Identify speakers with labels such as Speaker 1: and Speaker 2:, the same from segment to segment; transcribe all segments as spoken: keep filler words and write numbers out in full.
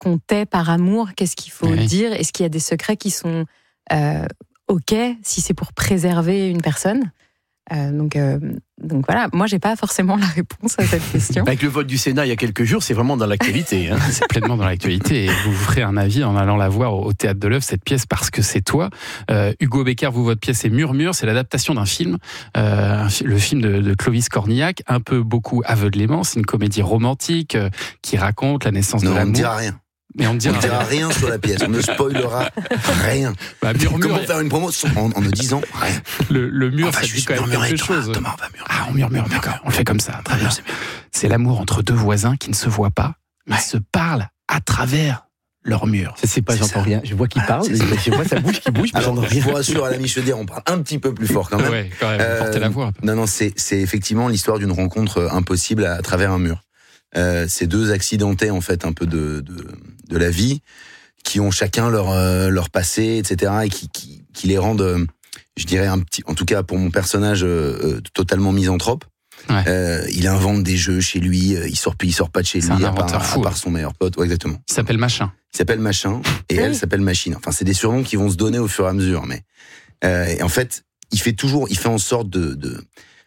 Speaker 1: qu'on tait par amour, qu'est-ce qu'il faut
Speaker 2: oui.
Speaker 1: dire, est-ce qu'il y a des secrets qui sont euh, ok si c'est pour préserver une personne. Euh, donc, euh, donc voilà, moi j'ai pas forcément la réponse à cette question.
Speaker 3: Avec le vote du Sénat il y a quelques jours, c'est vraiment dans l'actualité. Hein.
Speaker 2: C'est pleinement dans l'actualité et vous vous ferez un avis en allant la voir au Théâtre de l'Œuvre, cette pièce, parce que c'est toi. Euh, Hugo Becker, vous, votre pièce est Murmure, c'est l'adaptation d'un film, euh, le film de, de Clovis Cornillac, un peu beaucoup aveuglément, c'est une comédie romantique euh, qui raconte la naissance
Speaker 4: non,
Speaker 2: de l'amour.
Speaker 4: On ne dira rien.
Speaker 2: Mais on ne dira,
Speaker 4: on dira rien sur la pièce, on ne spoilera rien.
Speaker 2: Bah, Murmure,
Speaker 4: comment faire une promo en, en ne disant rien.
Speaker 2: Le, le mur,
Speaker 4: on
Speaker 2: ça dit quand même
Speaker 4: murmurer,
Speaker 2: quelque
Speaker 4: Thomas,
Speaker 2: chose.
Speaker 4: Thomas, on va murmurer.
Speaker 2: Ah, on murmure, d'accord, on le fait comme ça, très bien. C'est l'amour entre deux voisins qui ne se voient pas, mais
Speaker 4: ouais.
Speaker 2: se parlent à travers leur mur.
Speaker 3: Ça, c'est pas,
Speaker 4: c'est
Speaker 3: j'entends
Speaker 4: ça.
Speaker 3: rien. Je vois qu'il parle,
Speaker 4: c'est
Speaker 3: je vois sa bouche qui bouge, mais
Speaker 4: Alors,
Speaker 3: j'entends
Speaker 4: je
Speaker 3: rien.
Speaker 4: vous rassure, à la Michaudière, on parle un petit peu plus fort quand même.
Speaker 2: Ouais, quand même, euh, portez la voix.
Speaker 4: Non, non, c'est, c'est effectivement l'histoire d'une rencontre impossible à, à travers un mur. Euh, ces deux accidentés, en fait, un peu de, de, de la vie, qui ont chacun leur, euh, leur passé, et cetera, et qui, qui, qui les rendent, euh, je dirais, un petit, en tout cas pour mon personnage, euh, totalement misanthrope.
Speaker 2: Ouais.
Speaker 4: Euh, il invente des jeux chez lui, il sort, il sort pas de chez
Speaker 2: c'est
Speaker 4: lui,
Speaker 2: un
Speaker 4: à part,
Speaker 2: inventeur fou,
Speaker 4: à part son meilleur pote. Ouais, exactement.
Speaker 2: Il s'appelle Machin.
Speaker 4: Il s'appelle Machin, et
Speaker 1: oui.
Speaker 4: elle s'appelle Machine. Enfin, c'est des surnoms qui vont se donner au fur et à mesure, mais euh, et en fait, il fait toujours, il fait en sorte de, de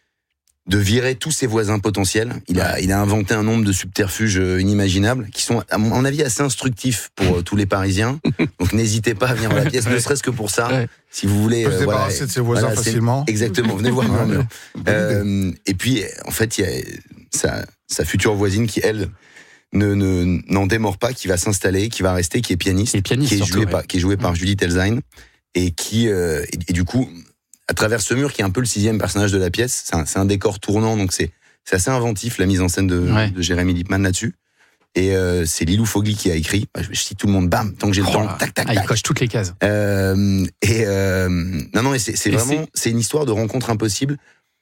Speaker 4: de virer tous ses voisins potentiels. Il a, il a inventé un nombre de subterfuges inimaginables qui sont, à mon avis, assez instructifs pour euh, tous les Parisiens. Donc, n'hésitez pas à venir à la pièce,
Speaker 2: ouais.
Speaker 4: ne serait-ce que pour ça.
Speaker 2: Ouais.
Speaker 4: Si vous voulez,
Speaker 5: On peut
Speaker 4: euh,
Speaker 5: se
Speaker 4: voilà,
Speaker 5: débarrasser de ses voisins
Speaker 4: voilà, c'est-
Speaker 5: facilement.
Speaker 4: Exactement. Venez voir Murmure. Euh, et puis, en fait, il y a sa, sa future voisine qui, elle, ne, ne, n'en démord pas, qui va s'installer, qui va rester, qui est pianiste,
Speaker 2: Qui est pianiste,
Speaker 4: qui est
Speaker 2: surtout,
Speaker 4: jouée
Speaker 2: ouais.
Speaker 4: par, qui est jouée par Judith Elzein, et qui, euh, et, et du coup, à travers ce mur qui est un peu le sixième personnage de la pièce, c'est un, c'est un décor tournant, donc c'est, c'est assez inventif la mise en scène de,
Speaker 2: Ouais.
Speaker 4: de Jérémy Lippmann là-dessus. Et euh, c'est Lilou Fogli qui a écrit. Je, je cite tout le monde, bam, tant que j'ai le
Speaker 2: Oh
Speaker 4: temps,
Speaker 2: là.
Speaker 4: tac, tac,
Speaker 2: Ah, il
Speaker 4: tac.
Speaker 2: coche toutes les cases.
Speaker 4: Euh, et euh, non, non, et c'est, c'est
Speaker 2: Et
Speaker 4: vraiment,
Speaker 2: c'est-
Speaker 4: c'est une histoire de rencontre impossible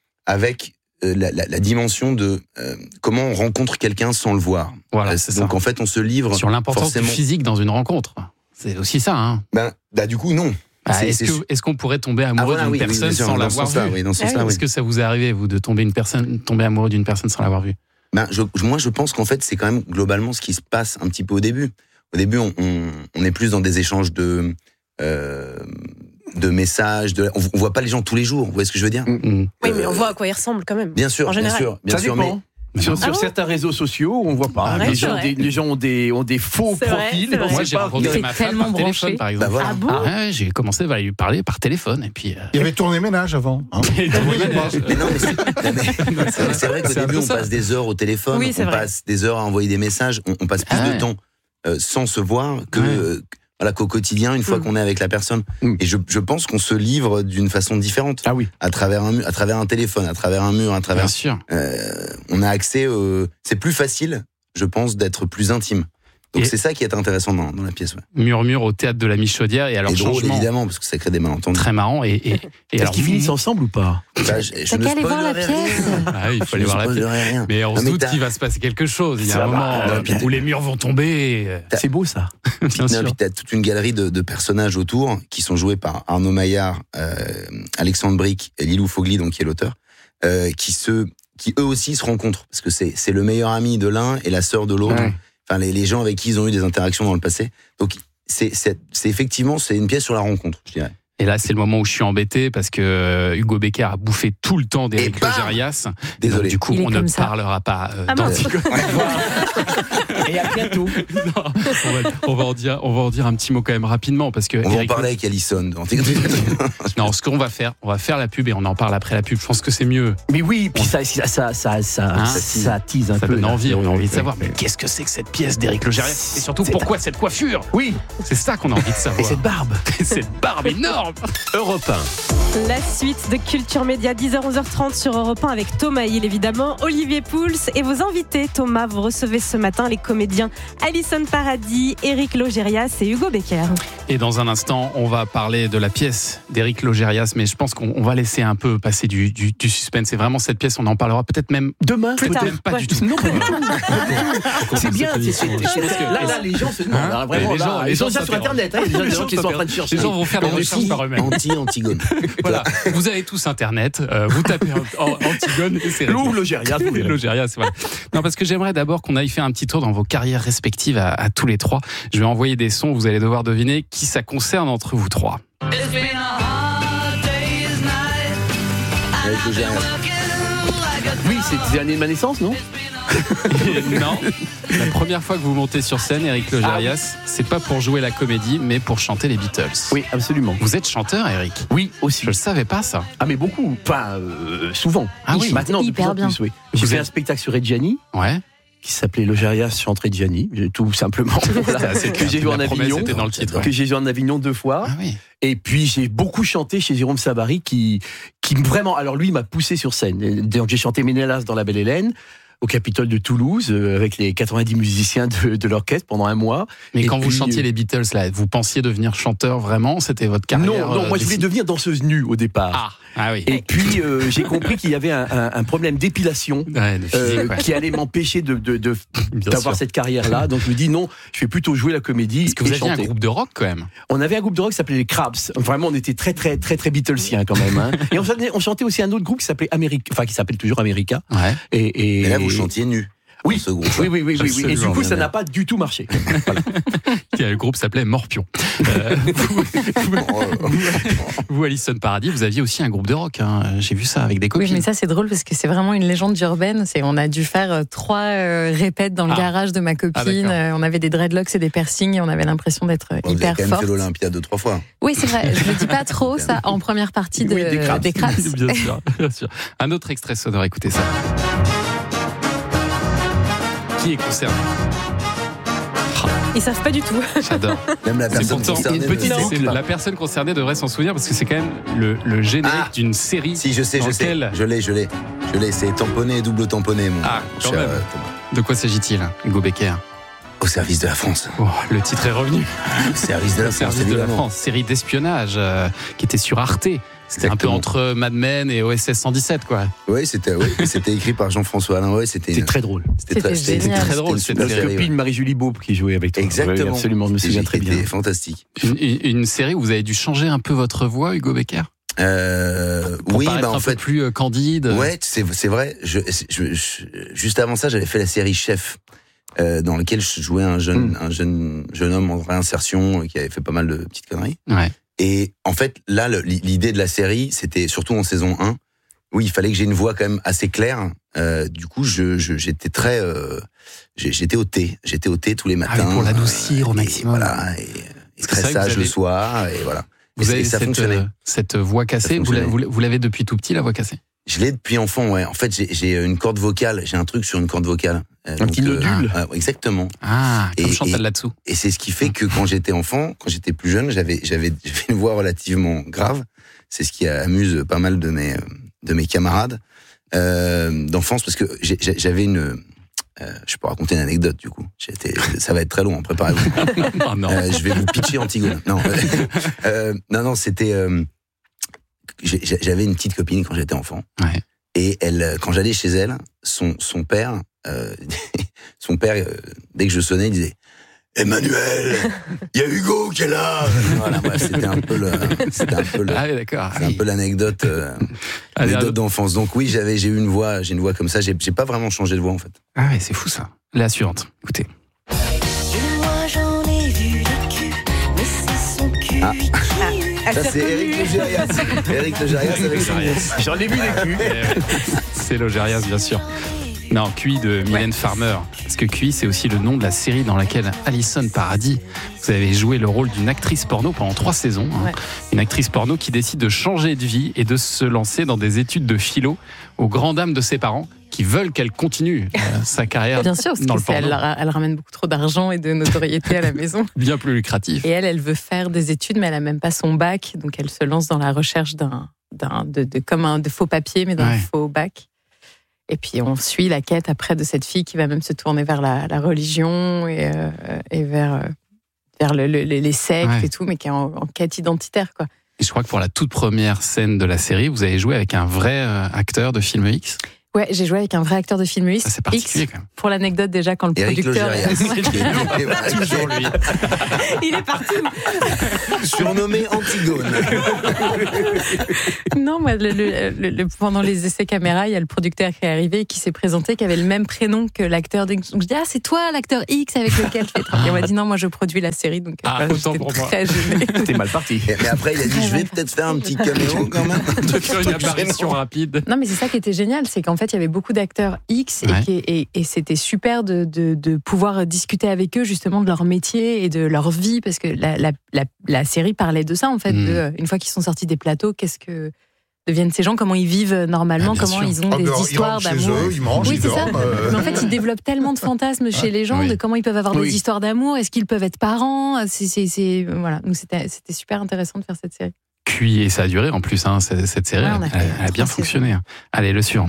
Speaker 4: avec euh, la, la, la dimension de euh, comment on rencontre quelqu'un sans le voir.
Speaker 2: Voilà,
Speaker 4: Euh,
Speaker 2: c'est
Speaker 4: donc
Speaker 2: ça.
Speaker 4: en fait, on se livre
Speaker 2: Sur l'importance
Speaker 4: forcément.
Speaker 2: du physique dans une rencontre. C'est aussi ça, hein.
Speaker 4: Ben, bah, du coup, non.
Speaker 2: Ah,
Speaker 4: C'est-
Speaker 2: est-ce,
Speaker 4: c'est
Speaker 2: que,
Speaker 4: su-
Speaker 2: est-ce qu'on pourrait tomber
Speaker 4: Ah,
Speaker 2: amoureux
Speaker 4: voilà,
Speaker 2: d'une
Speaker 4: oui, oui,
Speaker 2: personne
Speaker 4: bien sûr,
Speaker 2: sans
Speaker 4: dans ce
Speaker 2: l'avoir
Speaker 4: sens-là,
Speaker 2: vue
Speaker 4: oui, dans ce
Speaker 1: Ah oui.
Speaker 4: sens-là, oui.
Speaker 2: Est-ce que ça vous est arrivé, vous, de tomber, une personne, tomber amoureux d'une personne sans l'avoir vue?
Speaker 4: Ben, je, je- moi, je pense qu'en fait, c'est quand même globalement ce qui se passe un petit peu au début. Au début, on, on, on est plus dans des échanges de, euh, de messages. De, on, on voit pas les gens tous les jours. Vous voyez ce que je veux dire?
Speaker 2: Mmh.
Speaker 6: Oui,
Speaker 4: Euh,
Speaker 6: mais on voit à quoi il ressemble quand même.
Speaker 4: Bien sûr,
Speaker 6: En
Speaker 4: bien
Speaker 6: général.
Speaker 4: sûr, bien
Speaker 3: Ça
Speaker 4: sûr.
Speaker 3: dépend. Sur,
Speaker 6: Ah
Speaker 3: sur
Speaker 6: bon
Speaker 3: certains réseaux sociaux, on voit pas.
Speaker 6: Ah, ouais,
Speaker 3: les,
Speaker 6: c'est
Speaker 3: gens,
Speaker 6: vrai.
Speaker 3: des, les gens ont des, ont des faux
Speaker 6: C'est vrai,
Speaker 3: profils.
Speaker 6: c'est vrai.
Speaker 3: On
Speaker 2: Moi,
Speaker 3: sait
Speaker 2: j'ai
Speaker 3: pas
Speaker 2: rencontré
Speaker 1: C'est
Speaker 2: ma femme
Speaker 1: tellement
Speaker 2: par téléphone,
Speaker 1: branché.
Speaker 2: par
Speaker 4: Bah
Speaker 2: exemple.
Speaker 4: voilà.
Speaker 6: Ah bon
Speaker 2: Ah ouais, j'ai commencé à lui parler par téléphone, et puis... euh,
Speaker 5: Il y avait tourné ménage avant. hein.
Speaker 4: Mais non, mais c'est, non, mais c'est- c'est vrai qu'au
Speaker 2: C'est un
Speaker 4: début,
Speaker 2: peu
Speaker 4: on
Speaker 2: ça.
Speaker 4: passe des heures au téléphone,
Speaker 6: Oui, c'est
Speaker 4: on
Speaker 6: vrai.
Speaker 4: passe des heures à envoyer des messages, on, on passe plus
Speaker 2: Ah ouais.
Speaker 4: de temps euh, sans se voir que
Speaker 2: Ouais.
Speaker 4: euh, voilà, qu'au quotidien, une fois
Speaker 6: Mm.
Speaker 4: qu'on est avec la personne.
Speaker 3: Mm.
Speaker 4: Et je, je pense qu'on se livre d'une façon différente.
Speaker 3: Ah oui.
Speaker 4: À travers un, mu- à travers un téléphone, à travers un mur, à travers.
Speaker 2: Bien sûr.
Speaker 4: Euh, on a accès. euh, c'est plus facile, je pense, d'être plus intime. Donc
Speaker 2: Et-
Speaker 4: c'est ça qui est intéressant dans, dans la pièce. Ouais.
Speaker 2: Murmure au Théâtre de la Michaudière, et alors
Speaker 4: Et drôle,
Speaker 2: changement
Speaker 4: évidemment, parce que ça crée des malentendus.
Speaker 2: très marrant, et, et, et
Speaker 3: Est-ce
Speaker 2: alors,
Speaker 3: qu'ils
Speaker 2: vous-
Speaker 3: finissent ensemble ou pas?
Speaker 4: Bah, je, je
Speaker 1: T'as
Speaker 4: ne
Speaker 1: qu'à aller voir la
Speaker 4: spoilerai rien.
Speaker 1: pièce.
Speaker 2: Ah oui, il faut
Speaker 4: Je
Speaker 2: aller
Speaker 4: ne
Speaker 2: voir la pièce.
Speaker 4: spoilerai rien.
Speaker 2: Mais on
Speaker 4: Non,
Speaker 2: se
Speaker 4: mais
Speaker 2: doute
Speaker 4: t'as-
Speaker 2: qu'il va se passer quelque chose. Il y a
Speaker 4: Ça
Speaker 2: un
Speaker 4: va,
Speaker 2: moment
Speaker 4: non,
Speaker 2: euh,
Speaker 4: puis
Speaker 2: où les murs vont tomber. euh,
Speaker 3: C'est beau ça.
Speaker 2: Bien
Speaker 4: Non,
Speaker 2: sûr.
Speaker 4: puis t'as toute une galerie de, de personnages autour qui sont joués par Arnaud Maillard, euh, Alexandre Bric et Lilou Fogli, donc qui est l'auteur, euh, qui se, qui eux aussi se rencontrent parce que c'est c'est le meilleur ami de l'un et la sœur de l'autre.
Speaker 3: Ouais.
Speaker 4: Enfin, les, les gens avec qui ils ont eu des interactions dans le passé. Donc c'est c'est c'est effectivement c'est une pièce sur la rencontre, je dirais.
Speaker 2: Et là, c'est le moment où je suis embêté parce que euh, Hugo Becker a bouffé tout le temps d'Éric
Speaker 4: Et bam
Speaker 2: Logérias.
Speaker 4: Désolé.
Speaker 2: Donc, du coup,
Speaker 1: Il est
Speaker 2: on ne
Speaker 1: comme ça.
Speaker 2: parlera pas euh,
Speaker 6: Ah, mince.
Speaker 2: d'Antigone.
Speaker 3: Et à bientôt.
Speaker 2: Non, on, va, on va en dire, on va en dire un petit mot quand même rapidement parce que
Speaker 4: On va en
Speaker 2: Éric-
Speaker 4: parler avec Alison.
Speaker 2: non, ce qu'on va faire, on va faire la pub et on en parle après la pub. Je pense que c'est mieux.
Speaker 3: Mais oui, puis ça, ça, ça, ça, ça,
Speaker 2: Hein
Speaker 3: ça tease un
Speaker 2: Ça
Speaker 3: peu.
Speaker 2: donne
Speaker 3: là.
Speaker 2: envie. On a envie de
Speaker 3: Ouais.
Speaker 2: savoir. Mais qu'est-ce que c'est que cette pièce d'Éric Logérias? Et surtout,
Speaker 3: C'est-
Speaker 2: pourquoi cette coiffure?
Speaker 3: Oui,
Speaker 2: C'est ça qu'on a envie de
Speaker 3: et
Speaker 2: savoir.
Speaker 3: cette barbe.
Speaker 2: Et cette barbe énorme.
Speaker 3: Europe un.
Speaker 6: La suite de Culture Média, dix heures onze heures trente sur Europe un avec Thomas Hill évidemment, Olivier Pouls et vos invités. Thomas, vous recevez ce matin les comédiens Alison Paradis, Éric Logérias et Hugo Becker.
Speaker 2: Et dans un instant, on va parler de la pièce d'Éric Logérias, mais je pense qu'on on va laisser un peu passer du, du, du suspense. C'est vraiment cette pièce, on en parlera peut-être même
Speaker 3: Demain,
Speaker 6: Plus
Speaker 2: peut-être
Speaker 6: tard.
Speaker 2: même pas
Speaker 6: Ouais.
Speaker 2: du tout.
Speaker 3: Non, pas du tout. C'est bien. c'est- c'est-
Speaker 2: Je pense que-
Speaker 3: Là, là, les gens se demandent.
Speaker 2: Hein
Speaker 3: là, vraiment,
Speaker 2: les gens-
Speaker 3: là,
Speaker 2: les
Speaker 3: ils sont
Speaker 2: gens
Speaker 3: déjà sur
Speaker 2: s'interrogent.
Speaker 3: Internet. hein, Il y a des gens qui sont en train de chercher.
Speaker 2: Les gens vont faire des
Speaker 3: En
Speaker 2: recherches
Speaker 3: Russie,
Speaker 2: par eux-mêmes.
Speaker 4: Anti-Antigone.
Speaker 2: Voilà, vous avez tous Internet, euh, vous tapez en, en, Antigone et c'est
Speaker 3: Lou, Logérias, vous verrez.
Speaker 2: Logérias, voilà. Non, parce que j'aimerais d'abord qu'on aille faire un petit tour dans vos carrières respectives à, à tous les trois. Je vais envoyer des sons, vous allez devoir deviner qui ça concerne entre vous trois.
Speaker 4: Avec Logérias.
Speaker 3: Oui, c'est l'année de ma naissance, non?
Speaker 2: Non, la première fois que vous montez sur scène, Éric Logérias, c'est pas pour jouer la comédie, mais pour chanter les Beatles.
Speaker 3: Oui, absolument.
Speaker 2: Vous êtes chanteur, Éric?
Speaker 3: Oui, aussi.
Speaker 2: Je le savais pas, ça.
Speaker 3: Ah, mais beaucoup. Enfin, euh, souvent.
Speaker 2: Ah oui.
Speaker 3: Maintenant, de
Speaker 1: Hyper
Speaker 3: plus en
Speaker 1: bien.
Speaker 3: plus, oui. J'ai
Speaker 2: Vous
Speaker 3: fait
Speaker 2: êtes-
Speaker 3: un spectacle sur Reggiani
Speaker 2: Ouais.
Speaker 3: qui s'appelait Logérias chante Reggiani, tout simplement. Voilà.
Speaker 2: assez
Speaker 3: Que
Speaker 2: clair.
Speaker 3: j'ai joué en
Speaker 2: La promesse
Speaker 3: Avignon.
Speaker 2: était dans le titre, ouais.
Speaker 3: Que j'ai joué en Avignon deux fois.
Speaker 2: Ah oui.
Speaker 3: Et puis j'ai beaucoup chanté chez Jérôme Savary qui, qui vraiment, alors lui il m'a poussé sur scène. Donc j'ai chanté Ménélas dans La Belle Hélène, au Capitole de Toulouse, euh, avec les quatre-vingt-dix musiciens de, de l'orchestre pendant un mois.
Speaker 2: Mais
Speaker 3: Et
Speaker 2: quand vous
Speaker 3: puis,
Speaker 2: chantiez
Speaker 3: euh,
Speaker 2: les Beatles, là, vous pensiez devenir chanteur vraiment? C'était votre carrière?
Speaker 3: Non, non,
Speaker 2: euh,
Speaker 3: moi je voulais
Speaker 2: d'ici
Speaker 3: devenir danseuse nue au départ.
Speaker 2: Ah, ah oui.
Speaker 3: Et puis euh, j'ai compris qu'il y avait un, un, un problème d'épilation.
Speaker 2: Ouais, de physique,
Speaker 3: Euh,
Speaker 2: ouais.
Speaker 3: qui allait m'empêcher de, de, de,
Speaker 2: Bien
Speaker 3: d'avoir
Speaker 2: sûr.
Speaker 3: cette carrière-là. Donc je me dis non, je vais plutôt jouer la comédie
Speaker 2: Parce que
Speaker 3: et
Speaker 2: vous aviez
Speaker 3: chanter.
Speaker 2: un groupe de rock quand même.
Speaker 3: On avait un groupe de rock qui s'appelait les Crabs. Vraiment, on était très très très très Beatlesiens quand même. Hein. Et on chantait, on chantait aussi un autre groupe qui s'appelait America, enfin qui s'appelle toujours America.
Speaker 2: Ouais.
Speaker 3: Et, et
Speaker 4: Mais là, vous chantiez nu.
Speaker 3: Oui,
Speaker 4: dans ce groupe.
Speaker 3: oui, oui, oui, oui, oui. Et du
Speaker 2: Absolument,
Speaker 3: coup,
Speaker 4: bien
Speaker 3: ça
Speaker 4: bien.
Speaker 3: n'a pas du tout marché. Voilà.
Speaker 2: Le groupe s'appelait Morpion. Euh, vous, vous, Alison Paradis, vous aviez aussi un groupe de rock. Hein. J'ai vu ça avec des
Speaker 1: Oui,
Speaker 2: copines.
Speaker 1: mais ça c'est drôle parce que c'est vraiment une légende urbaine. C'est on a dû faire euh, trois euh, répètes dans le
Speaker 2: Ah.
Speaker 1: garage de ma copine.
Speaker 2: Ah, d'accord.
Speaker 1: Euh, on avait des dreadlocks et des piercings et on avait l'impression d'être euh,
Speaker 4: Vous avez
Speaker 1: hyper
Speaker 4: quand même
Speaker 1: forte.
Speaker 4: fait l'Olympia deux, trois fois.
Speaker 1: Oui, c'est vrai. Je le dis pas trop ça en première partie de,
Speaker 3: Oui, des Crabs.
Speaker 1: des Crabs.
Speaker 2: Bien sûr, bien sûr. Un autre extrait sonore, écoutez ça. Qui est concerné?
Speaker 6: Ils savent pas du tout.
Speaker 2: J'adore.
Speaker 4: Même la
Speaker 2: C'est
Speaker 4: personne
Speaker 2: pourtant
Speaker 4: concernée.
Speaker 3: une petite
Speaker 4: ne-
Speaker 3: Non.
Speaker 2: C'est la personne concernée devrait s'en souvenir parce que c'est quand même le, le générique
Speaker 4: Ah.
Speaker 2: d'une série.
Speaker 4: Si, je sais,
Speaker 2: dans
Speaker 4: je sais.
Speaker 2: lequel-
Speaker 4: Je l'ai, je l'ai. Je l'ai, c'est tamponné et double tamponné, mon
Speaker 2: Ah, quand
Speaker 4: cher
Speaker 2: même.
Speaker 4: euh, Thomas.
Speaker 2: De quoi s'agit-il, Hugo Becker?
Speaker 4: Au service de la France.
Speaker 2: Oh, le titre est revenu.
Speaker 4: Au service de
Speaker 2: Le
Speaker 4: la France,
Speaker 2: service de la
Speaker 4: évidemment.
Speaker 2: France, série d'espionnage euh, qui était sur Arte. C'était un peu
Speaker 4: Exactement.
Speaker 2: entre Mad Men et O S S cent dix-sept, quoi.
Speaker 4: Oui, c'était, oui, c'était écrit par Jean-François Alain. Ouais, c'était,
Speaker 3: C'était très drôle.
Speaker 4: c'était très,
Speaker 1: C'était
Speaker 4: c'était-
Speaker 1: génial.
Speaker 4: c'était
Speaker 2: Très drôle,
Speaker 4: une
Speaker 2: cette
Speaker 4: super
Speaker 3: Notre
Speaker 2: série,
Speaker 4: série,
Speaker 3: copine
Speaker 4: ouais.
Speaker 3: Marie-Julie Beaupe qui jouait avec toi.
Speaker 4: Exactement.
Speaker 3: Oui, absolument, je me souviens très bien.
Speaker 4: C'était fantastique.
Speaker 2: Une, une- une série où vous avez dû changer un peu votre voix, Hugo Becker,
Speaker 4: Euh,
Speaker 2: pour
Speaker 4: oui,
Speaker 2: paraître
Speaker 4: bah en
Speaker 2: un
Speaker 4: fait,
Speaker 2: peu plus euh, candide.
Speaker 4: ouais, c'est, c'est vrai. Je, je- je- juste avant ça, j'avais fait la série Chef, euh, dans laquelle je jouais un jeune,
Speaker 3: Mm.
Speaker 4: un jeune, jeune homme en réinsertion euh, qui avait fait pas mal de petites conneries.
Speaker 2: Ouais.
Speaker 4: Et en fait, là, le- l'idée de la série, c'était surtout en saison un, où il fallait que j'ai une voix quand même assez claire. Euh, du coup, je, je- j'étais très, euh, j'ai- j'étais au thé, j'étais au thé tous les matins.
Speaker 2: Ah oui, pour l'adoucir au
Speaker 4: et
Speaker 2: maximum.
Speaker 4: Voilà, et, et
Speaker 2: que
Speaker 4: très
Speaker 2: c'est vrai que
Speaker 4: sage
Speaker 2: vous avez-
Speaker 4: le soir, et voilà.
Speaker 2: Vous
Speaker 4: Et
Speaker 2: avez
Speaker 4: ça
Speaker 2: cette,
Speaker 4: fonctionnait.
Speaker 2: euh, cette voix cassée, vous, la-
Speaker 4: fonctionnait.
Speaker 2: vous, vous l'avez depuis tout petit, la voix cassée?
Speaker 4: Je l'ai depuis enfant, ouais. En fait, j'ai, j'ai une corde vocale, j'ai un truc sur une corde vocale. Euh,
Speaker 3: Un petit nodule.
Speaker 4: ah, exactement.
Speaker 2: Ah, comme
Speaker 4: Et-
Speaker 2: Chantal
Speaker 4: et-
Speaker 2: là-dessous.
Speaker 4: Et c'est ce qui fait que quand j'étais enfant, quand j'étais plus jeune, j'avais, j'avais, j'avais une voix relativement grave. C'est ce qui amuse pas mal de mes, de mes camarades euh, d'enfance, parce que j'ai- j'ai- j'avais une. Euh, je peux raconter une anecdote du coup. J'étais, ça va être très long, hein, préparez-vous.
Speaker 2: Oh non.
Speaker 4: Euh, je vais vous pitcher Antigone. Non, euh, non, non, c'était. euh, j'ai- j'avais une petite copine quand j'étais enfant.
Speaker 2: Ouais.
Speaker 4: Et elle, quand j'allais chez elle, son, son père, euh, son père, euh, dès que je sonnais, il disait Emmanuel, il y a Hugo qui est là. Voilà, bref, c'était un peu le, c'était un peu le,
Speaker 2: Ah oui, d'accord.
Speaker 4: c'est un peu l'anecdote, euh,
Speaker 2: Allez,
Speaker 4: l'anecdote
Speaker 2: un-
Speaker 4: d'enfance. Donc oui, j'avais, j'ai eu une voix, j'ai une voix comme ça. J'ai, j'ai pas vraiment changé de voix en fait.
Speaker 2: Ah ouais, c'est fou ça. La suivante, écoutez.
Speaker 5: Moi j'en ai vu le cul, mais c'est son cul
Speaker 4: Ah.
Speaker 5: qui
Speaker 6: Ah,
Speaker 4: Ça
Speaker 6: c'est
Speaker 4: c'est Eric
Speaker 6: reconnu.
Speaker 4: Logérias. Eric Logérias avec son
Speaker 2: Logérias.
Speaker 3: J'en ai vu des culs.
Speaker 2: C'est Logérias, bien sûr. Non, Q I de Mylène Farmer. Parce que Q I, c'est aussi le nom de la série dans laquelle Alison Paradis, vous avez joué le rôle d'une actrice porno pendant trois saisons. hein.
Speaker 1: Ouais.
Speaker 2: Une actrice porno qui décide de changer de vie et de se lancer dans des études de philo aux grandes dames de ses parents qui veulent qu'elle continue euh, sa carrière
Speaker 1: Bien sûr, parce
Speaker 2: dans
Speaker 1: que
Speaker 2: le
Speaker 1: c'est-
Speaker 2: porno.
Speaker 1: elle, elle ramène beaucoup trop d'argent et de notoriété à la maison.
Speaker 2: Bien plus lucratif.
Speaker 1: Et elle, elle veut faire des études, mais elle a même pas son bac, donc elle se lance dans la recherche d'un, d'un de, de comme un de faux papier, mais d'un
Speaker 2: Ouais.
Speaker 1: faux bac. Et puis on suit la quête après de cette fille qui va même se tourner vers la, la religion et, euh, et vers, euh, vers le, le- les sectes
Speaker 2: Ouais.
Speaker 1: et tout, mais qui est en, en quête identitaire, quoi.
Speaker 2: Et je crois que pour la toute première scène de la série, vous avez joué avec un vrai euh, acteur de film X.
Speaker 1: Ouais, j'ai joué avec un vrai acteur de film X.
Speaker 2: Ça, c'est particulier, quand même.
Speaker 1: Pour l'anecdote, déjà, quand le
Speaker 4: Éric
Speaker 1: producteur.
Speaker 4: Logérias.
Speaker 2: Toujours lui.
Speaker 6: Il est partout.
Speaker 4: Surnommé Antigone.
Speaker 1: Non, moi, le, le, le, le, pendant les essais caméra, il y a le producteur qui est arrivé et qui s'est présenté, qui avait le même prénom que l'acteur. Donc je dis, ah, c'est toi l'acteur X avec lequel je fais travailler. Et on m'a dit, non, moi, je produis la série. Donc,
Speaker 2: Ah,
Speaker 1: voilà,
Speaker 2: autant
Speaker 1: j'étais
Speaker 2: pour moi.
Speaker 1: très gênée.
Speaker 3: C'était mal parti.
Speaker 4: Mais après, il a dit, je vais peut-être faire un petit caméo quand même.
Speaker 2: De faire une apparition rapide.
Speaker 1: Non, mais c'est ça qui était génial, c'est qu'en fait, il y avait beaucoup d'acteurs X et,
Speaker 2: Ouais.
Speaker 1: qui- et, et c'était super de, de, de pouvoir discuter avec eux justement de leur métier et de leur vie, parce que la, la, la, la série parlait de ça, en fait,
Speaker 2: Mm.
Speaker 1: de, une fois qu'ils sont sortis des plateaux, qu'est-ce que deviennent ces gens, comment ils vivent normalement,
Speaker 2: Ah, bien
Speaker 1: comment
Speaker 2: sûr.
Speaker 1: ils ont
Speaker 7: Ah,
Speaker 1: des
Speaker 7: ben, ils
Speaker 1: histoires
Speaker 7: rentrent chez
Speaker 1: d'amour.
Speaker 7: eux, ils mangent,
Speaker 1: Oui,
Speaker 7: ils
Speaker 1: c'est ça.
Speaker 7: dorment. euh.
Speaker 1: Mais en fait, ils développent tellement de fantasmes chez les gens,
Speaker 2: Oui.
Speaker 1: de comment ils peuvent avoir
Speaker 3: Oui.
Speaker 1: des histoires d'amour, est-ce qu'ils peuvent être parents, c'est, c'est, c'est, voilà. Donc c'était, c'était super intéressant de faire cette série.
Speaker 2: Cuit et ça a duré en plus, hein, cette, cette série.
Speaker 1: Ouais, on a
Speaker 2: elle,
Speaker 1: fait
Speaker 2: elle a bien
Speaker 1: trois
Speaker 2: fonctionné. hein. Allez, le suivant.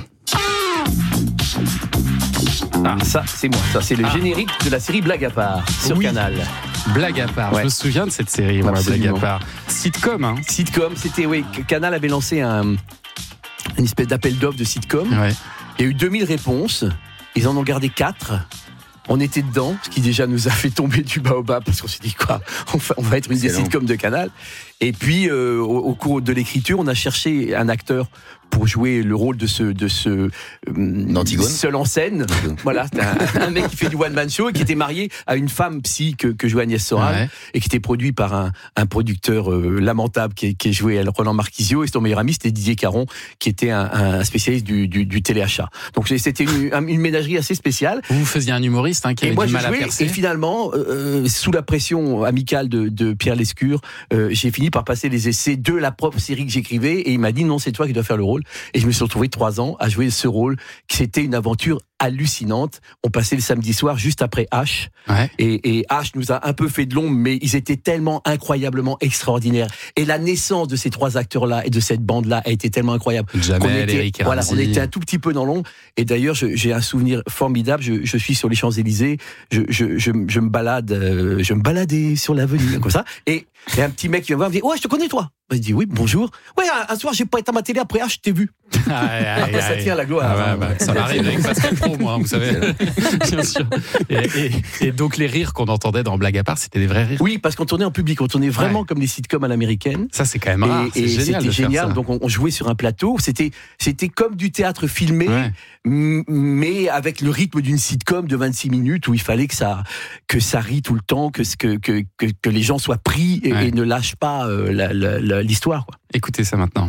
Speaker 3: Ah, ça, c'est moi. Ça, c'est le
Speaker 2: Ah.
Speaker 3: générique de la série Blague à part sur
Speaker 2: Oui.
Speaker 3: Canal.
Speaker 2: Blague à part.
Speaker 3: Ouais.
Speaker 2: Je me souviens de cette série, moi, Blague
Speaker 3: Absolument.
Speaker 2: à part. Sitcom, hein.
Speaker 3: Sitcom, c'était, oui, Canal avait lancé un, une espèce d'appel d'offres de sitcom.
Speaker 2: Ouais.
Speaker 3: Il y a eu deux mille réponses. Ils en ont gardé quatre. On était dedans, ce qui déjà nous a fait tomber du baobab parce qu'on s'est dit quoi, on va, on va être une des
Speaker 4: Excellent.
Speaker 3: sitcoms de Canal. Et puis euh, au, au cours de l'écriture, on a cherché un acteur pour jouer le rôle de ce de ce euh,
Speaker 4: D'Antigone.
Speaker 3: seul en scène. Voilà, c'était un, un mec qui fait du one man show et qui était marié à une femme psy que, que jouait Agnès Soral
Speaker 2: Ouais.
Speaker 3: et qui était produit par un, un producteur euh, lamentable qui est, qui est joué à Roland Marquisio, et son meilleur ami c'était Didier Caron qui était un, un spécialiste du, du, du téléachat. Donc c'était une, une ménagerie assez spéciale.
Speaker 2: Vous, vous faisiez un humoriste hein, qui
Speaker 3: Et
Speaker 2: avait
Speaker 3: moi,
Speaker 2: du
Speaker 3: je
Speaker 2: mal à
Speaker 3: jouais,
Speaker 2: percer.
Speaker 3: et finalement, euh, sous la pression amicale de, de Pierre Lescure, euh, j'ai fini par passer les essais de la propre série que j'écrivais, et il m'a dit non, c'est toi qui dois faire le rôle. Et je me suis retrouvé trois ans à jouer ce rôle, qui c'était une aventure hallucinante. On passait le samedi soir juste après H,
Speaker 2: Ouais.
Speaker 3: et, et H nous a un peu fait de l'ombre, mais ils étaient tellement incroyablement extraordinaires. Et la naissance de ces trois acteurs-là et de cette bande-là a été tellement incroyable. qu'on
Speaker 2: Jamel,
Speaker 3: était,
Speaker 2: Eric
Speaker 3: voilà, on
Speaker 2: Ramsey.
Speaker 3: était un tout petit peu dans l'ombre. Et d'ailleurs, je- j'ai un souvenir formidable. Je, je suis sur les Champs-Élysées, je, je, je, je me balade, euh, je me baladais sur l'avenue comme ça. Et il y a un petit mec qui vient me voir, me dit ouais, je te connais toi. Je dis oui, bonjour. Ouais, un, un soir j'ai pas été à ma télé, après ah, je t'ai vu.
Speaker 2: Aïe, aïe,
Speaker 3: Après, ça
Speaker 2: aïe.
Speaker 3: tient la gloire.
Speaker 2: Ah ouais, bah, ça m'arrive avec Pascal Pro, moi, vous savez. Bien sûr. Et, et- et donc les rires qu'on entendait dans Blague à part, c'était des vrais rires.
Speaker 3: Oui, parce qu'on tournait en public, on tournait vraiment
Speaker 2: Ouais.
Speaker 3: comme les sitcoms à l'américaine.
Speaker 2: Ça, c'est quand même rare.
Speaker 3: Et,
Speaker 2: C'est
Speaker 3: et
Speaker 2: génial
Speaker 3: c'était
Speaker 2: de faire
Speaker 3: génial.
Speaker 2: ça.
Speaker 3: Donc on, on jouait sur un plateau. C'était c'était comme du théâtre filmé,
Speaker 2: Ouais.
Speaker 3: m- mais avec le rythme d'une sitcom de vingt-six minutes où il fallait que ça que ça rie tout le temps, que que que, que, que les gens soient pris et,
Speaker 2: Ouais.
Speaker 3: et ne lâchent pas euh, la- la- la- l'histoire. Quoi.
Speaker 2: Écoutez ça maintenant.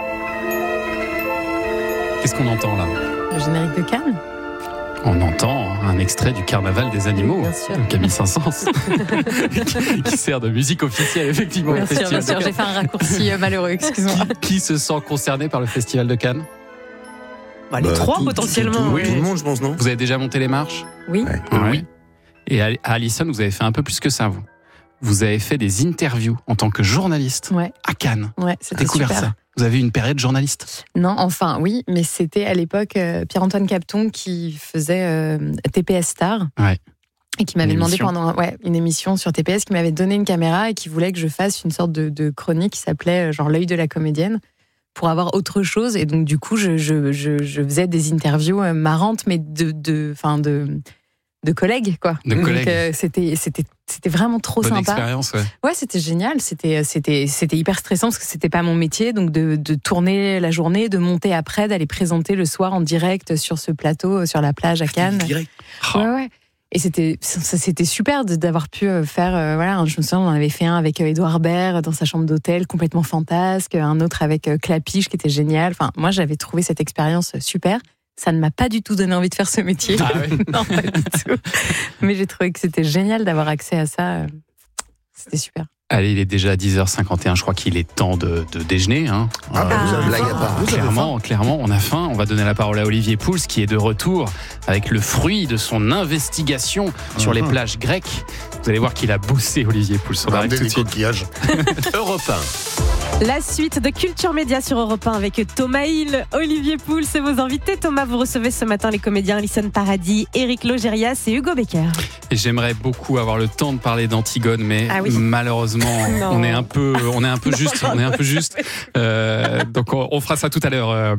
Speaker 2: Qu'est-ce qu'on entend là?
Speaker 1: Le générique de Cannes.
Speaker 2: On entend un extrait du Carnaval des animaux,
Speaker 1: Bien sûr.
Speaker 2: de Camille Saint-Saëns, qui, qui sert de musique officielle effectivement
Speaker 1: Bien
Speaker 2: au
Speaker 1: sûr, bien
Speaker 2: Festival
Speaker 1: sûr,
Speaker 2: de
Speaker 1: j'ai fait un raccourci euh, malheureux, excuse-moi.
Speaker 2: Cannes. Qui se sent concerné par le Festival de Cannes?
Speaker 6: Bah, les
Speaker 4: Bah,
Speaker 6: trois
Speaker 4: tout-
Speaker 6: potentiellement.
Speaker 4: Tout, tout-
Speaker 6: ouais.
Speaker 4: tout le monde, je pense, non?
Speaker 2: Vous avez déjà monté les marches?
Speaker 1: Oui.
Speaker 4: Ouais.
Speaker 2: Oui. Et à à Alison, vous avez fait un peu plus que ça, vous. Vous avez fait des interviews en tant que journaliste
Speaker 1: Ouais,
Speaker 2: à Cannes.
Speaker 1: ouais, c'était
Speaker 2: Découvert
Speaker 1: super.
Speaker 2: ça. Vous avez eu une période journaliste.
Speaker 1: Non, enfin oui, mais c'était à l'époque euh, Pierre-Antoine Capton qui faisait euh, T P S Star.
Speaker 2: Ouais.
Speaker 1: Et qui m'avait
Speaker 2: Une
Speaker 1: demandé
Speaker 2: émission.
Speaker 1: pendant ouais, une émission sur T P S, qui m'avait donné une caméra et qui voulait que je fasse une sorte de, de chronique qui s'appelait euh, genre l'œil de la comédienne, pour avoir autre chose. Et donc du coup, je, je, je, je faisais des interviews euh, marrantes, mais de, de, enfin de, de collègues, quoi.
Speaker 2: De
Speaker 1: Donc,
Speaker 2: collègues.
Speaker 1: euh, c'était, c'était, c'était vraiment trop
Speaker 2: Bonne
Speaker 1: sympa.
Speaker 2: expérience, ouais.
Speaker 1: Ouais, c'était génial. C'était, c'était, c'était hyper stressant parce que c'était pas mon métier. Donc, de, de tourner la journée, de monter après, d'aller présenter le soir en direct sur ce plateau, sur la plage à Cannes.
Speaker 3: Direct.
Speaker 2: Oh,
Speaker 1: Ouais, ouais. Et c'était, ça, c'était super de- d'avoir pu euh, faire. euh, voilà, je me souviens, on en avait fait un avec euh, Édouard Baird dans sa chambre d'hôtel, complètement fantasque. Un autre avec euh, Clapiche, qui était génial. Enfin, moi, j'avais trouvé cette expérience super. Ça ne m'a pas du tout donné envie de faire ce métier.
Speaker 2: Ah ouais.
Speaker 1: Non, pas du tout. Mais j'ai trouvé que c'était génial d'avoir accès à ça. C'était super.
Speaker 2: Allez, il est déjà dix heures cinquante et un, je crois qu'il est temps de, de déjeuner. Hein.
Speaker 7: Ah, bah, vous
Speaker 1: Ah.
Speaker 7: avez
Speaker 4: Blague
Speaker 7: faim.
Speaker 4: à part.
Speaker 7: Vous avez
Speaker 2: Clairement, clairement, on a faim. On va donner la parole à Olivier Pouls, qui est de retour avec le fruit de son investigation sur les
Speaker 7: Mhm.
Speaker 2: plages grecques. Vous allez voir qu'il a bossé, Olivier Pouls. On
Speaker 7: faim.
Speaker 2: arrive
Speaker 7: Ramenez
Speaker 2: tout de
Speaker 7: des
Speaker 2: suite.
Speaker 7: coquillages.
Speaker 3: Europe un.
Speaker 6: La suite de Culture Média sur Europe un avec Thomas Hill, Olivier Pouls et vos invités. Thomas, vous recevez ce matin les comédiens Alison Paradis, Éric Logérias et Hugo Becker.
Speaker 2: Et j'aimerais beaucoup avoir le temps de parler d'Antigone, mais
Speaker 6: ah oui.
Speaker 2: malheureusement,
Speaker 6: non.
Speaker 2: on est un peu, on est un peu
Speaker 6: non,
Speaker 2: juste,
Speaker 6: non,
Speaker 2: on est un
Speaker 6: non,
Speaker 2: peu juste. Euh, donc on, on fera ça tout à l'heure. Euh...